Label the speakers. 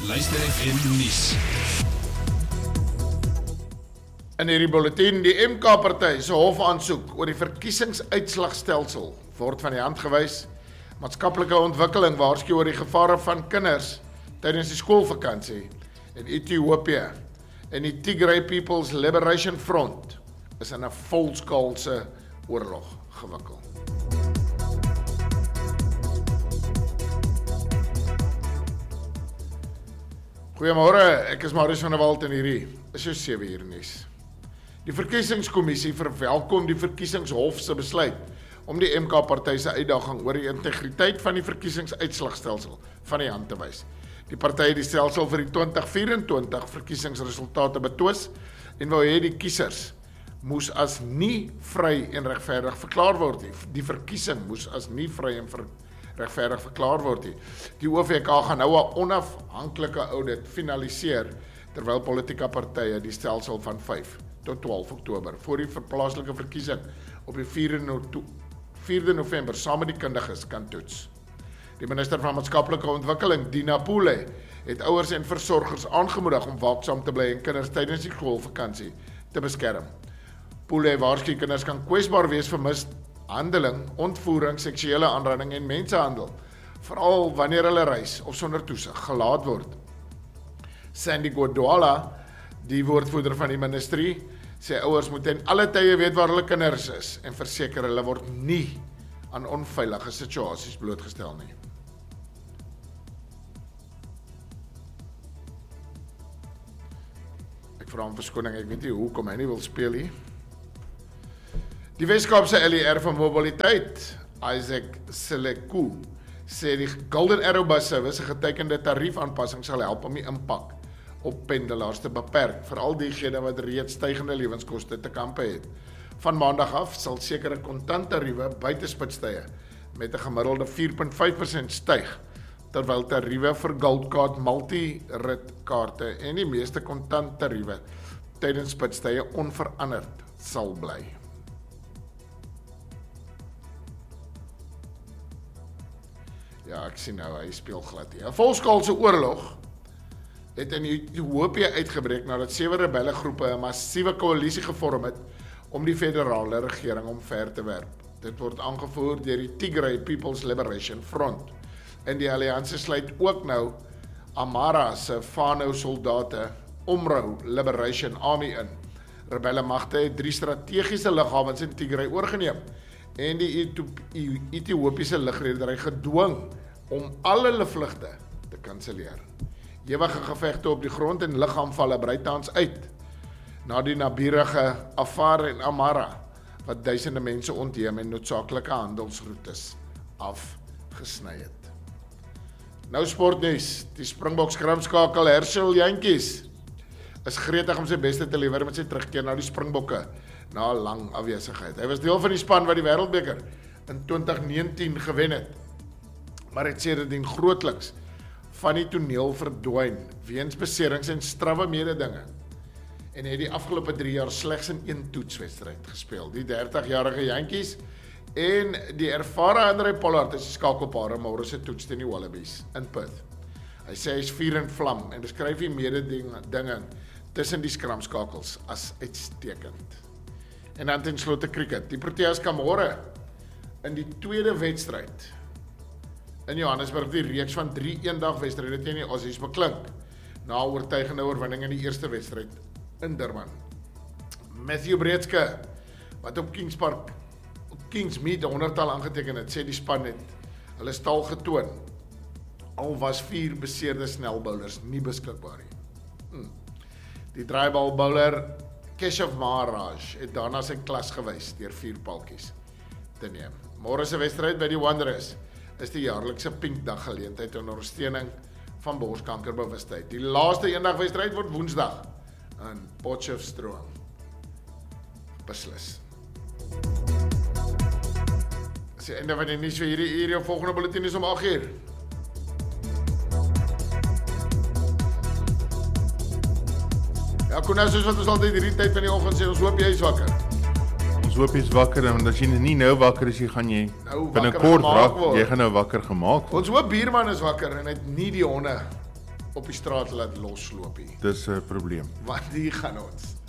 Speaker 1: Luister FM nuus.
Speaker 2: In hierdie bulletin, die MK-party se hofaansoek oor die verkiesingsuitslagstelsel word van die hand gewys. Maatskaplike ontwikkeling waarsku oor die gevare van kinders tydens die skoolvakansie. In Ethiopië en die Tigray People's Liberation Front is in 'n volskaalse oorlog gewikkel. Goeiemôre, ek is Marius van der Walt en hierdie is jou 7 uur nuus. Die verkiesingskommissie verwelkom die verkiesingshof se besluit om die MK-party se uitdaging oor die integriteit van die verkiesingsuitslagstelsel van die hand te wys. Die party het die stelsel vir die 2024 verkiesingsresultate betwis en wou hê die kiesers moes as nie vry en regverdig verklaar word nie. Die verkiesing moes as nie vry en regverdig verklaar word nie. Die OVK gaan nou 'n onafhanklike audit finaliseer terwyl politieke partye die stelsel van 5 tot 12 Oktober voor die plaaslike verkiesing op die 4de November saam met die kundiges kan toets. Die minister van maatskaplike ontwikkeling, Dina Pule, het ouers en versorgers aangemoedig om waaksaam te bly en kinders tydens die skoolvakansie te beskerm. Pule waarsku kinders kan kwesbaar wees vir mishandeling, ontvoering, seksuele aanranding en mensenhandel, veral wanneer hulle reis of sonder toesig gelaat word. Sandy Godwala, die woordvoerder van die ministerie, sê ouers moet ten alle tye weet waar hulle kinders is en verseker hulle word nie aan onveilige situasies blootgestel nie. Ek vra om verskoning, ek weet nie hoekom hy nie wil speel nie. Die Weskaapse LER van mobiliteit, Isaac Seleku, sê die Golden Arrow bus service 'n getekende tariefaanpassing sal help om die impak op pendelaars te beperk, veral diegene wat reeds stygende lewenskoste te kampe het. Van maandag af sal sekere kontanttariewe buite spitstye met 'n gemiddelde 4.5% styg, terwyl tariewe vir Goldcard multi-rit kaarte en die meeste kontanttariewe tydens spitstye onveranderd sal bly. Ja, ek sien nou, hy speel glad hier. 'n Volskaalse oorlog het in Ethiopië uitgebreek nadat 7 rebellegroepe 'n massiewe koalisie gevorm het om die federale regering omver te werp. Dit word aangevoer deur die Tigray People's Liberation Front. En die alliansie sluit ook nou Amhara se Fano-soldate Omro Liberation Army in. Rebellemagte het 3 strategiese lughawens in Tigray oorgeneem en die Ethiopiese lugredery gedwing om al hulle vlugte te kanselleer. Ewige gevegte op die grond en ligaamvalle brei tans uit na die naburige Afar en Amhara wat duisende mense ontheem en noodsaaklike handelsroetes afgesny het. Nou sportnuus. Die Springboks skrimskakel Herschel Jantjies is gretig om sy beste te lewer met sy terugkeer na die Springbokke na 'n lang afwesigheid. Hy was deel van die span wat die Wêreldbeker in 2019 gewen het, maar het sedertdien grootliks van die toneel verdwyn weens beserings en strawwe mededinge en het die afgelope 3 jaar slegs in 1 toetswedstryd gespeel. Die 30-jarige Jantjies en die ervare Andre Pollard is die skakelpaar in môre se toets teen die Wallabies in Perth. Hy sê hy is vuur en vlam en beskryf die mededinging tussen die skramskakels as uitstekend. En dan ten slotte cricket. Die Proteas kan môre in die tweede wedstryd in Johannesburg die reeks van 3 eendagwedstryde teen die Aussies beklink, na oortuigende oorwinning in die eerste wedstryd in Durban. Matthew Breedske, wat op Kingsmead 100-tal aangeteken het, sê die span het hulle staal getoon, al was 4 beseerde snelbowlers nie beskikbaar nie. Die draaibal-bowler Keshav Maharaj het daarna sy klas gewys deur 4 paltjies te neem. Môre se wedstryd by die Wanderers is die jaarlikse Pinkdag geleentheid in ondersteuning van borskankerbewustheid. Die laaste eendagwedstryd word Woensdag in Potchefstroom beslis. Dis die einde van die nuus vir hierdie uur. Jou volgende bulletin is om 8:00. Ja, Koen, soos wat ons altyd hierdie tyd van die oggend sê, ons hoop jy is wakker.
Speaker 3: Ons hoop jy is wakker, en as jy nie nou wakker is, jy gaan jy
Speaker 2: nou
Speaker 3: binnekort jy gaan nou wakker gemaak word.
Speaker 2: Ons hoop Bierman is wakker en het nie die honde op die straat laat losloop nie.
Speaker 3: Dis 'n probleem.
Speaker 2: Want hier gaan ons.